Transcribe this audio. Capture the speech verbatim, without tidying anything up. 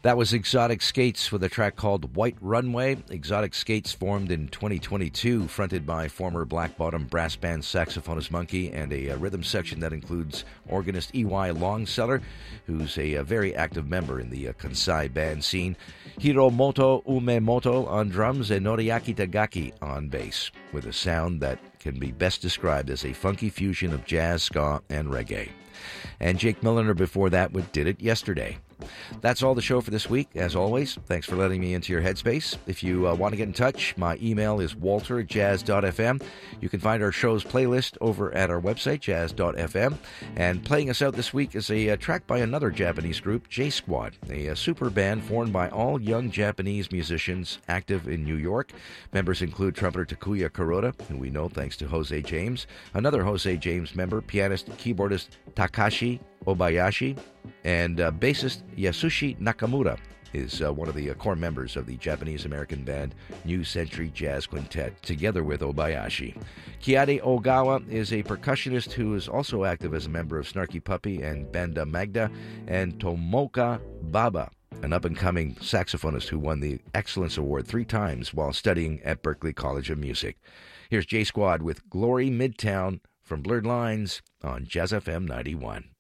That was Exotic Skates with a track called White Runway. Exotic Skates formed in twenty twenty-two, fronted by former Black Bottom Brass Band saxophonist Monkey and a, a rhythm section that includes organist E Y Longseller, who's a, a very active member in the uh, Kansai band scene, Hiromoto Umemoto on drums, and Noriaki Tagaki on bass, with a sound that can be best described as a funky fusion of jazz, ska, and reggae. And Jake Milliner before that with Did It Yesterday. That's all the show for this week. As always, thanks for letting me into your headspace. If you uh, want to get in touch, my email is walter at jazz dot f m. You can find our show's playlist over at our website, jazz dot f m. And playing us out this week is a, a track by another Japanese group, J Squad, a, a super band formed by all young Japanese musicians active in New York. Members include trumpeter Takuya Kuroda, who we know thanks to Jose James, another Jose James member, pianist, keyboardist Takashi Obayashi, and uh, bassist Yasushi Nakamura is uh, one of the uh, core members of the Japanese-American band New Century Jazz Quintet, together with Obayashi. Kiade Ogawa is a percussionist who is also active as a member of Snarky Puppy and Banda Magda, and Tomoka Baba, an up-and-coming saxophonist who won the Excellence Award three times while studying at Berklee College of Music. Here's J Squad with Glory Midtown from Blurred Lines on Jazz F M ninety-one.